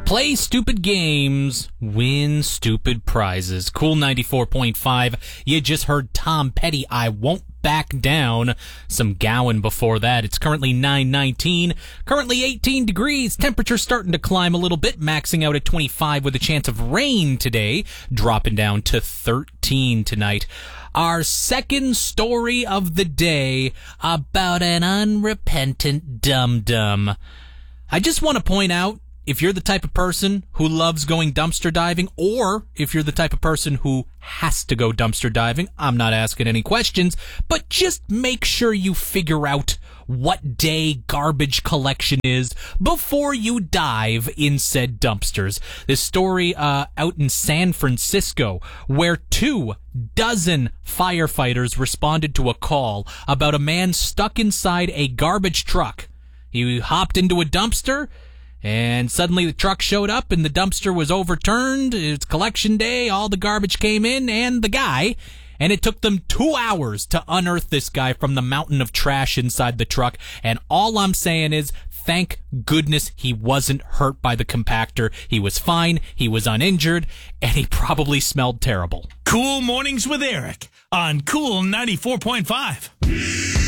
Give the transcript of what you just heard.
Play stupid games, win stupid prizes. Cool 94.5. You just heard Tom Petty, I Won't Back Down. Some Gowan before that. It's currently 9:19. Currently 18 degrees. Temperature starting to climb a little bit, maxing out at 25 with a chance of rain today, dropping down to 13 tonight. Our second story of the day about an unrepentant dum-dum. I just want to point out, if you're the type of person who loves going dumpster diving, or if you're the type of person who has to go dumpster diving, I'm not asking any questions, but just make sure you figure out what day garbage collection is before you dive in said dumpsters. This story out in San Francisco, where 24 firefighters responded to a call about a man stuck inside a garbage truck. He hopped into a dumpster, and suddenly the truck showed up and the dumpster was overturned. It's collection day. All the garbage came in and the guy. And it took them 2 hours to unearth this guy from the mountain of trash inside the truck. And all I'm saying is, thank goodness he wasn't hurt by the compactor. He was fine. He was uninjured. And he probably smelled terrible. Cool Mornings with Eric on Cool 94.5.